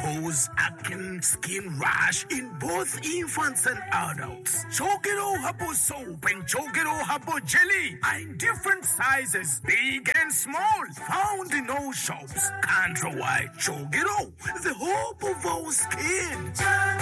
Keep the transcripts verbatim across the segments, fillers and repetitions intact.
nose, acne, skin rash in both infants and adults. Chogero Habo soap and Chogero Habo jelly are in different sizes, big and small, found in all shops. Can't White Chogero, the hope of our skin.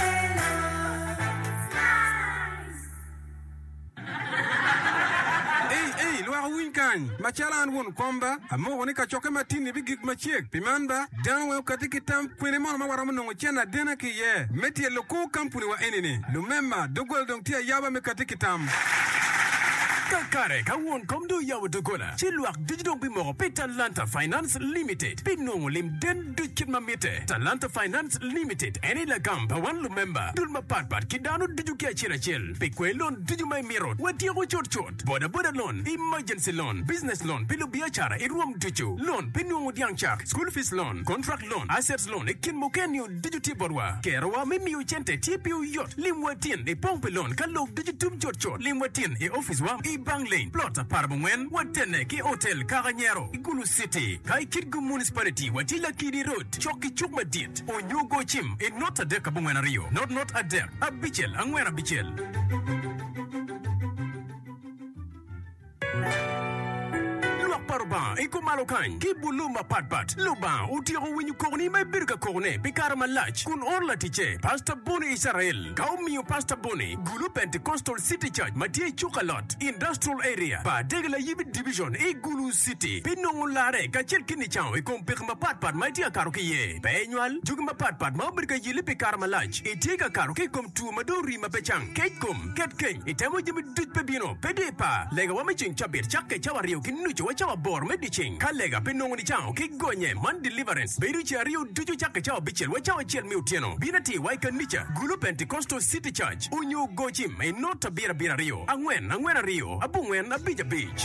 Hey, loa winkan. Machalan won komba. Amo woni ka choke matini bigik machiek. Pimanda. Danwe katiki tam kwene mwana mawaramu nongo chena dena ki ye. Meti ye loko kampuni wa enini. Lumema dogol dong tia yaba me katiki tam. Kakare ka won komdo yawo dogola. Chiluak digital bimo pe Talanta Finance Limited. Pinong lim den dukit mamite. Talanta Finance Limited. Eni la gamba wan lumemba. Dulma patpat kidano dijukia chira chil. Pikwe loan dijumai miro. Watia ko chot chot. Boda boda loan. Emergency loan. Business loan. Pilu biachara. Iruam duju. Loan. Pinong diangchak. School fees loan. Contract loan. Assets loan. Ikin mukenyo dijuti borwa. Kerwa mimi uchente. Tipi uyot. Limwatin. E pompe loan. Kalok dijutum chot chot. Limwatin. E office wam. E Bang Lane, Plot Parabwen, Watene, Ki Hotel, Caranyero, Igulu City, Kai Kidgu Municipality, Watila Kidi Road, Choki Chukma Dit, Onyugo Chim, in not a deck of Rio, not not a deck, a bichel, Angwera bichel. Parban, iko malokan, kibuluma patpat, luban, utiro winyu korni may birga korne, bikara malach, kun orla tiche, Pastor Boni Israel, kaumio Pastor Boni, Gulu Pentecostal City Church, Matie Chukalot, Industrial Area, pa Degla Yibit Division, e Gulu City, Pinong Lare, Kachel Kinichao, e kompirma patpat, Matia Karokiye, Penual, Jugma patpat, Mabrika Yili bikara malach, e tega karoke kom tu maduri mapechang, Ketkum, Ketking, e temo jimi dut pebino, pedepa, lega wamichin chabir, chake chawario, kinucho, wachawa bor mediching kalega penongoni chao kigonye man deliverance beru chario duju chake chao bichel wachawa chel miutieno binati waika nicha Gulu Pentecostal City Church unyu gochim e nota bira bira rio angwen angwen rio abungwen abija beach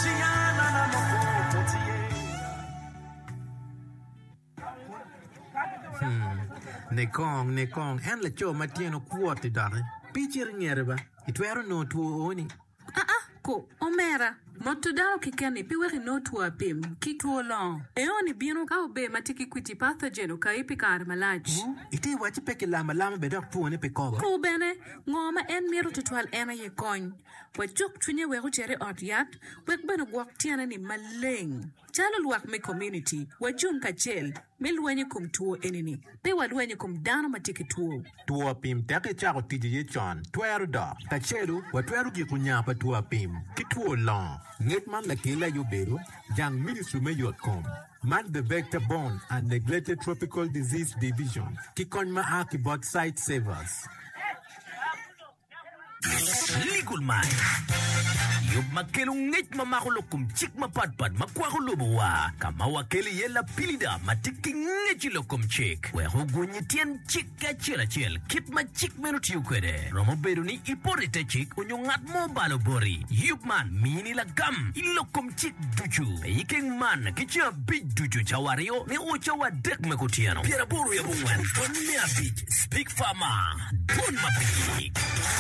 hmm nekong nekong en le cho matieno kuote dare pichir ngereba itwero no tuo oni ah ah ko omera Motodao kikeni piweri no tuwa pim, kituo long. Eoni bino ka ube matiki kwiti pathogen ka ipikar malaj. Oh, iti wachi peke lama lama bedok tuwa ne pekoba. Ko bene, ngoma en miru tutual ena ye kony. Wachuk tunye weru chere otiat, wek beno guak tiana ni maleng. Chalo luak me community, wajun kachel, milwenye kum tuo enini. Pe walwenye kum dano matiki tuo. Tuwa pim teke chako tiji ye chan, tuweru da. Kachelu, watuweru jikunyapa tuwa pim, kituo long. Netman la kila yubero, Young Ministry Mayor Com. Man the Vector Borne and Neglected Tropical Disease Division. Kikonma Aki Bot Site Savers. Legal man. Yub makelung ngit mamakulokum chik mapatpad makwakulobuwa. Kama wakeli yela pilida matiki ngichilokum chik. We hugunyi tien chik kachila chil. Kip ma chik menuti ukwede. Romo beruni iporite chik unyungat mo balobori. Yub man mini la gam ilokum chik duchu. Iking man kicha big duchu chawario ni uchawa dek mekutiano. Piera boru ya bungwan. Tonia beach. Speak farmer. Don mapiki.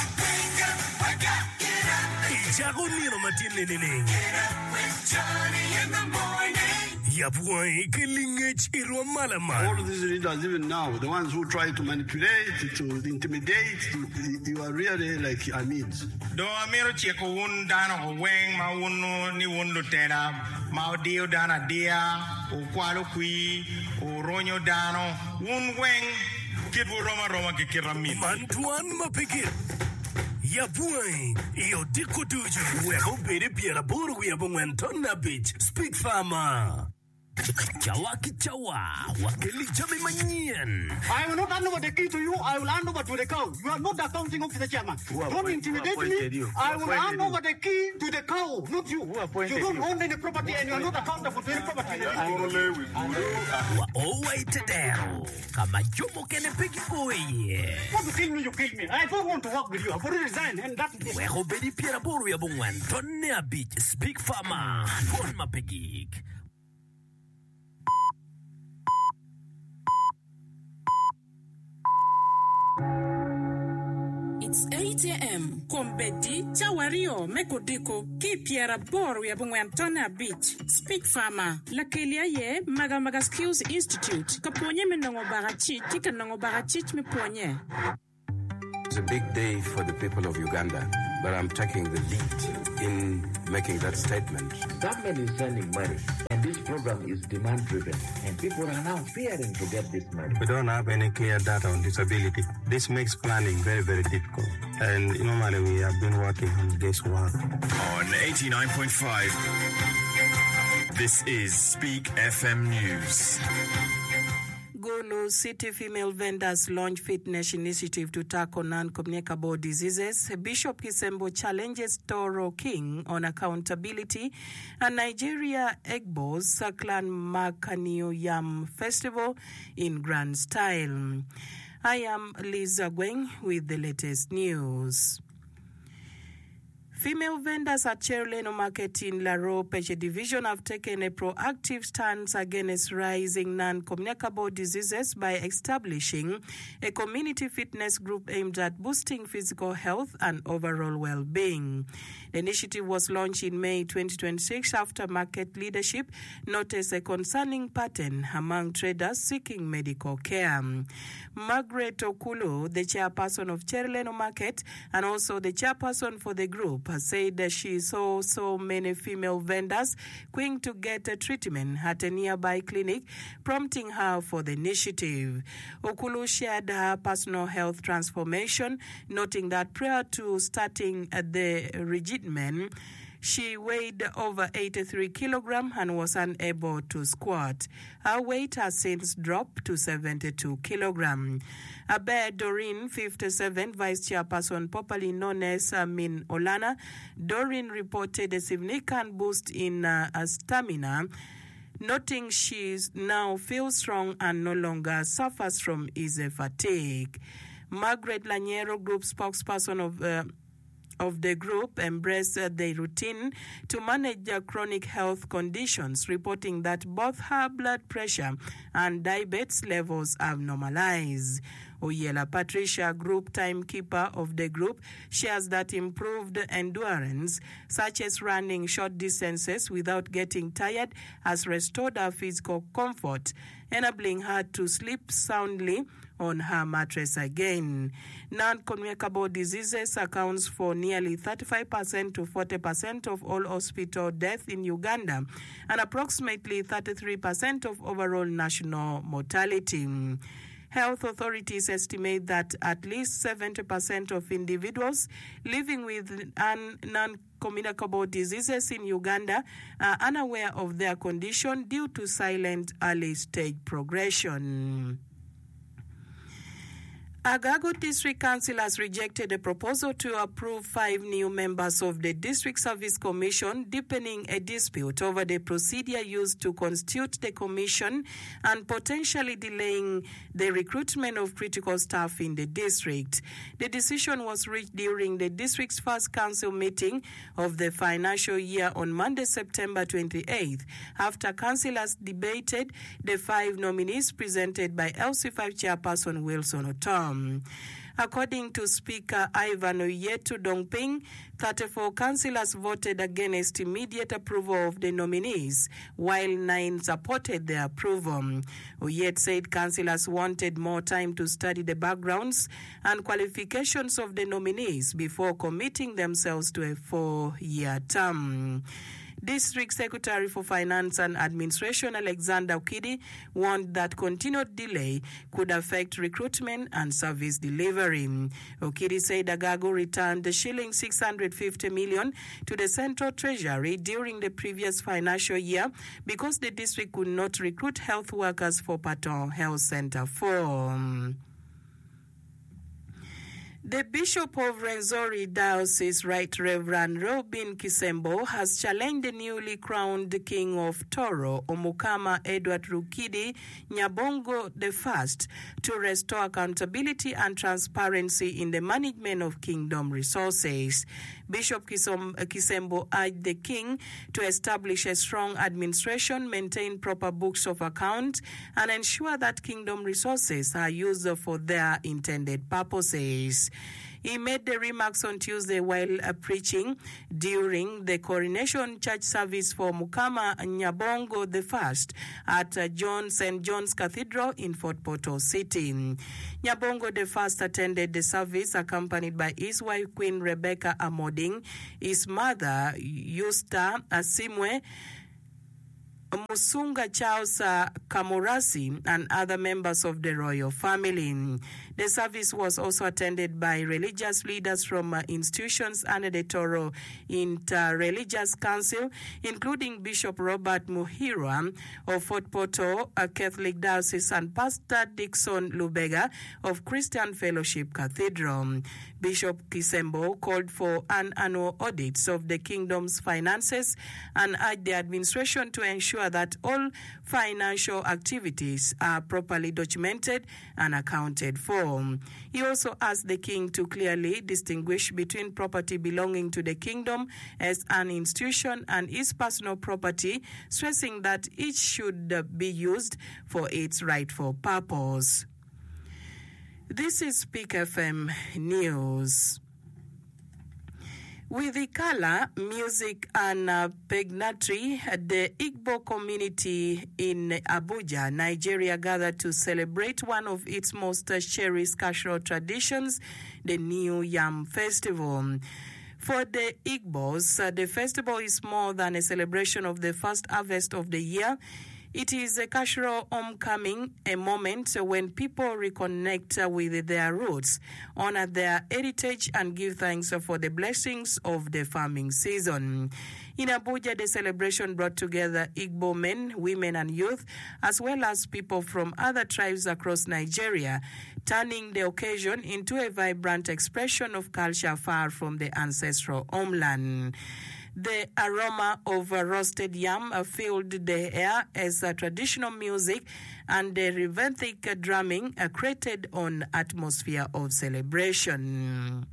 Jago miro matine nene. Get up with Johnny in the morning. Yabuai kilingage irwa malama. All of these leaders, even now, the ones who try to manipulate, to intimidate, you, you are really like Amids. Do amiro cheko un dano weng ma unu ni un lutera ma dio dana dia o kwalo kui o ronyo dano un weng kibu roma roma kikirami. Mantuan mapikir. Yabuai, iyo diko duju. Weko bere piera buru yabungwen tonna beach. Speak farmer. Chawa kichawa, wakeli chame manyen. I will not hand over the key to you. I will hand over to the cow. You are not the accounting officer, chairman. Don't intimidate me. You? I will hand you? over the key to the cow, not you. You don't you? own any property and you are not accountable for any property. Wa owe tedero. Kama jomo kene peki koye. Want to kill me, you kill me. I don't want to work with you. I've already resigned and that's it. Weko bere piera buru yabungwen tonna beach. Speak farmer. Bon mapegik. It's eight a.m. Kombedi Chawario Mekodiko Ki Piera Bor ya Bungwantona Beach Speak Farmer Lakelia ye Magamaga Skills Institute Kaponye Menongo Barachi Tika Nongo Barachi Meponye. It's a big day for the people of Uganda, but I'm taking the lead in making that statement. Government is sending money, and this program is demand-driven, and people are now fearing to get this money. We don't have any clear data on disability. This makes planning very, very difficult. And normally we have been working on this work. On eighty-nine point five, this is Speak F M News. Gulu City Female Vendors launch fitness initiative to tackle non-communicable diseases. Bishop Kisembo challenges Toro King on accountability. And Nigeria Egbos Clan Makanio Yam Festival in grand style. I am Lisa Gweng with the latest news. Female vendors at Cherleno Market in Laro Peche Division have taken a proactive stance against rising non-communicable diseases by establishing a community fitness group aimed at boosting physical health and overall well-being. The initiative was launched in May twenty twenty-six after market leadership noticed a concerning pattern among traders seeking medical care. Margaret Okulu, the chairperson of Cherleno Market and also the chairperson for the group, has said that she saw so many female vendors going to get a treatment at a nearby clinic, prompting her for the initiative. Okulu shared her personal health transformation, noting that prior to starting the regimen, she weighed over eighty-three kilograms and was unable to squat. Her weight has since dropped to seventy-two kilograms. Abe Doreen, fifty-seven, vice chairperson, popularly known as Min Olana, Doreen reported a significant boost in uh, stamina, noting she now feels strong and no longer suffers from easy fatigue. Margaret Laniero, group spokesperson of uh, of the group, embraced uh, the routine to manage their chronic health conditions, reporting that both her blood pressure and diabetes levels have normalized. Oyela Patricia, group timekeeper of the group, shares that improved endurance, such as running short distances without getting tired, has restored her physical comfort, enabling her to sleep soundly on her mattress again. Non-communicable diseases accounts for nearly thirty-five percent to forty percent of all hospital deaths in Uganda and approximately thirty-three percent of overall national mortality. Health authorities estimate that at least seventy percent of individuals living with non-communicable diseases in Uganda are unaware of their condition due to silent early-stage progression. Agago District Council has rejected a proposal to approve five new members of the District Service Commission, deepening a dispute over the procedure used to constitute the commission and potentially delaying the recruitment of critical staff in the district. The decision was reached during the district's first council meeting of the financial year on Monday, September twenty-eighth, after councillors debated the five nominees presented by L C five chairperson Wilson Otom. According to Speaker Ivan Oyetu Dongping, thirty-four councillors voted against immediate approval of the nominees, while nine supported their approval. Oyet said councillors wanted more time to study the backgrounds and qualifications of the nominees before committing themselves to a four-year term. District Secretary for Finance and Administration Alexander Okidi warned that continued delay could affect recruitment and service delivery. Okidi said Agago returned the shilling six hundred fifty million to the Central Treasury during the previous financial year because the district could not recruit health workers for Patong Health Center four. The Bishop of Rwenzori Diocese, Right Reverend Robin Kisembo, has challenged the newly crowned King of Toro, Omukama Edward Rukidi Nyabongo the First, to restore accountability and transparency in the management of kingdom resources. Bishop Kisembo urged the king to establish a strong administration, maintain proper books of account, and ensure that kingdom resources are used for their intended purposes. He made the remarks on Tuesday while uh, preaching during the coronation church service for Mukama Nyabongo the First at uh, John Saint John's Cathedral in Fort Portal City. Nyabongo the First attended the service accompanied by his wife Queen Rebecca Amoding, his mother Yusta Asimwe, Musunga Charles uh, Kamurasi, and other members of the royal family. The service was also attended by religious leaders from uh, institutions under the Toro Inter-Religious Council, including Bishop Robert Muhira of Fort Portal uh, Catholic Diocese and Pastor Dixon Lubega of Christian Fellowship Cathedral. Bishop Kisembo called for an annual audit of the kingdom's finances and urged the administration to ensure that all financial activities are properly documented and accounted for. He also asked the king to clearly distinguish between property belonging to the kingdom as an institution and his personal property, stressing that each should be used for its rightful purpose. This is Speak F M News. With the color, music, and uh, pageantry, the Igbo community in Abuja, Nigeria, gathered to celebrate one of its most uh, cherished cultural traditions, the New Yam Festival. For the Igbos, uh, the festival is more than a celebration of the first harvest of the year. It is a cultural homecoming, a moment when people reconnect with their roots, honor their heritage, and give thanks for the blessings of the farming season. In Abuja, the celebration brought together Igbo men, women, and youth, as well as people from other tribes across Nigeria, turning the occasion into a vibrant expression of culture far from the ancestral homeland. The aroma of uh, roasted yam uh, filled the air as uh, traditional music and the rhythmic uh, drumming uh, created an atmosphere of celebration.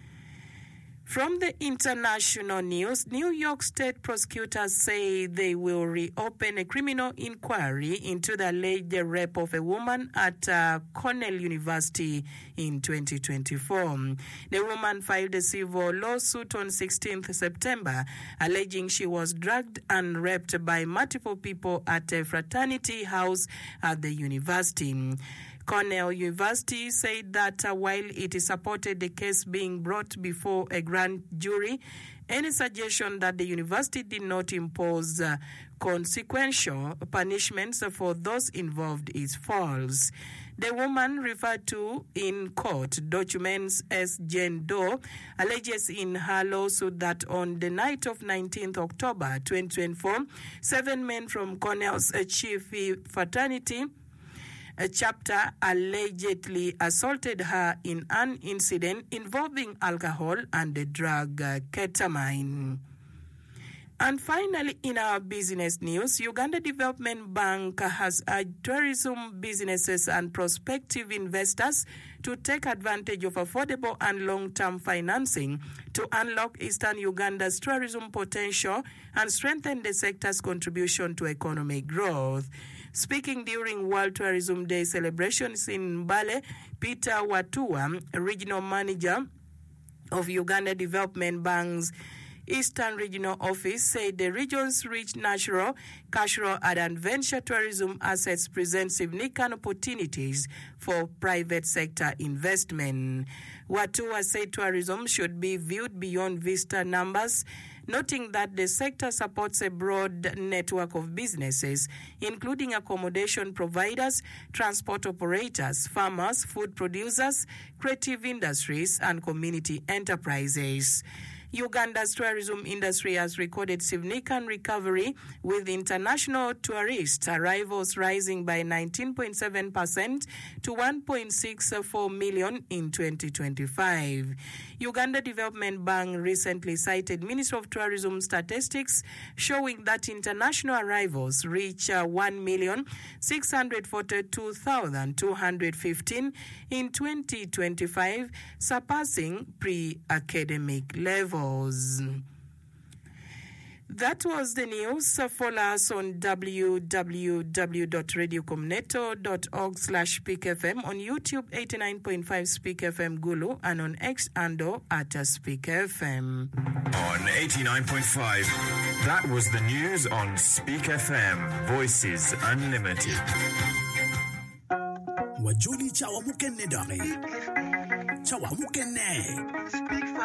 From the international news, New York State prosecutors say they will reopen a criminal inquiry into the alleged rape of a woman at uh, Cornell University in twenty twenty-four. The woman filed a civil lawsuit on sixteenth September, alleging she was drugged and raped by multiple people at a fraternity house at the university. Cornell University said that uh, while it supported the case being brought before a grand jury, any suggestion that the university did not impose uh, consequential punishments for those involved is false. The woman referred to in court documents as Jane Doe alleges in her lawsuit that on the night of nineteenth October twenty twenty-four, seven men from Cornell's uh, chief fraternity a chapter allegedly assaulted her in an incident involving alcohol and the drug uh, ketamine. And finally, in our business news, Uganda Development Bank has urged tourism businesses and prospective investors to take advantage of affordable and long-term financing to unlock Eastern Uganda's tourism potential and strengthen the sector's contribution to economic growth. Speaking during World Tourism Day celebrations in Mbale, Peter Watua, regional manager of Uganda Development Bank's Eastern Regional Office, said the region's rich natural, cultural, and adventure tourism assets present significant opportunities for private sector investment. Watua said tourism should be viewed beyond visitor numbers, noting that the sector supports a broad network of businesses, including accommodation providers, transport operators, farmers, food producers, creative industries, and community enterprises. Uganda's tourism industry has recorded significant recovery, with international tourist arrivals rising by nineteen point seven percent to one point six four million in twenty twenty-five. Uganda Development Bank recently cited Ministry of Tourism statistics showing that international arrivals reach uh, one million six hundred forty-two thousand two hundred fifteen in twenty twenty-five, surpassing pre-academic levels. That was the news. Uh, follow us on w w w dot radio comneto dot org slash speak f m, on YouTube eighty-nine point five Speak F M Gulu, and on X Ando at Speak F M. On eighty-nine point five, that was the news on Speak F M, Voices Unlimited. Wajuli chawa mukenne dare. Chawa mukenne.